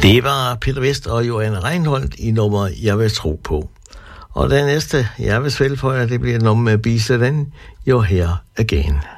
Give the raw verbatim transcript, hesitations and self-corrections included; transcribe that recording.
Det var Peter Vest og Johanne Reinholdt i nummer Jeg vil tro på. Og det næste, jeg vil svælge for jer, det bliver nummer med Be Then You're Here Again.